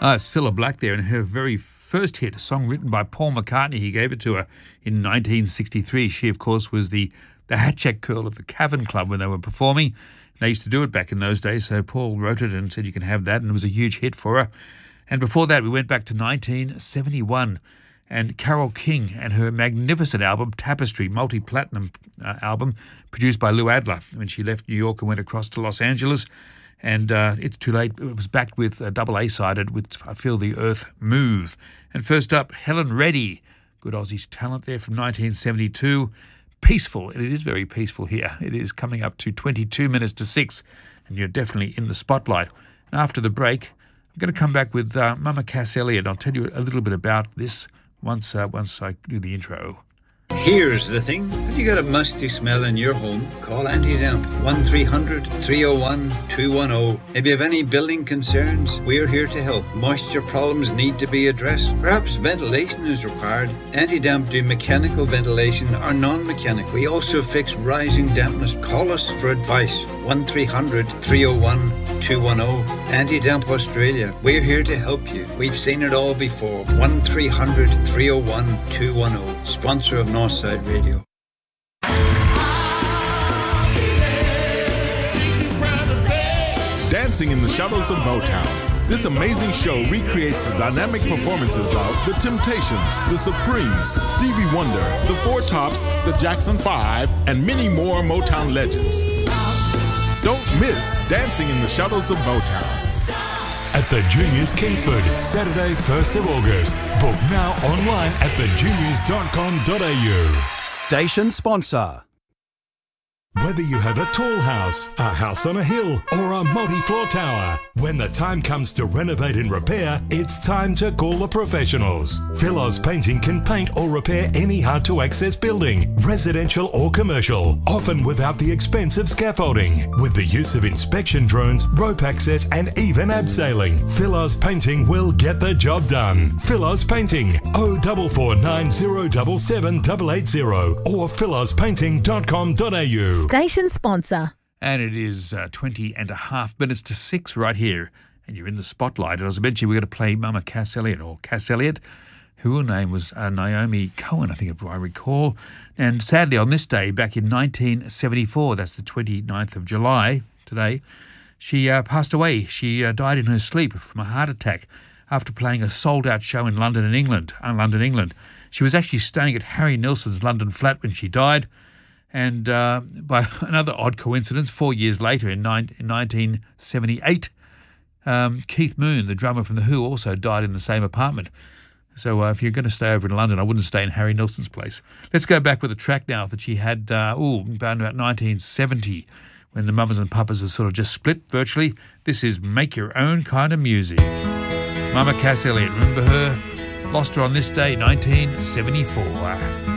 Cilla Black there, and her very first hit, a song written by Paul McCartney. He gave it to her in 1963. She, of course, was the hat-check girl at the Cavern Club when they were performing. They used to do it back in those days, so Paul wrote it and said you can have that, and it was a huge hit for her. And before that, we went back to 1971, and Carole King and her magnificent album, Tapestry, multi-platinum album, produced by Lou Adler when she left New York and went across to Los Angeles. And It's Too Late, it was backed with a double A-sided with I Feel the Earth Move. And first up, Helen Reddy, good Aussie talent there from 1972. Peaceful, and it is very peaceful here. It is coming up to 22 minutes to 6, and you're definitely in the spotlight. And after the break, I'm going to come back with Mama Cass Elliot. I'll tell you a little bit about this once I do the intro. Here's the thing. Have you got a musty smell in your home? Call Anti-Damp 1300-301-210. If you have any building concerns, we're here to help. Moisture problems need to be addressed. Perhaps ventilation is required. Anti-Damp do mechanical ventilation or non-mechanical. We also fix rising dampness. Call us for advice. 1300-301-210. Anti-Damp Australia. We're here to help you. We've seen it all before. 1300-301-210. Sponsor of Northside Radio. Dancing in the Shadows of Motown. This amazing show recreates the dynamic performances of The Temptations, The Supremes, Stevie Wonder, The Four Tops, The Jackson 5, and many more Motown legends. Don't miss Dancing in the Shadows of Motown. At the Juniors Kingsford, Saturday 1st of August. Book now online at thejuniors.com.au. Station sponsor. Whether you have a tall house, a house on a hill, or a multi-floor tower, when the time comes to renovate and repair, it's time to call the professionals. Philos Painting can paint or repair any hard-to-access building, residential or commercial, often without the expense of scaffolding. With the use of inspection drones, rope access, and even abseiling, Philos Painting will get the job done. Philos Painting, 0490777880 or philospainting.com.au. Station sponsor. And it is 20 and a half minutes to 6 right here. And you're in the spotlight. And as I mentioned, we're going to play Mama Cass Elliot, or Cass Elliot, who her name was Naomi Cohen, I think if I recall. And sadly, on this day, back in 1974, that's the 29th of July today, she passed away. She died in her sleep from a heart attack after playing a sold-out show in London, England. She was actually staying at Harry Nilsson's London flat when she died. And by another odd coincidence, 4 years later, in 1978, Keith Moon, the drummer from The Who, also died in the same apartment. So if you're going to stay over in London, I wouldn't stay in Harry Nilsson's place. Let's go back with a track now that she had about 1970, when the Mamas and Papas are sort of just split virtually. This is Make Your Own Kind of Music. Mama Cass Elliot, remember her? Lost her on this day, 1974.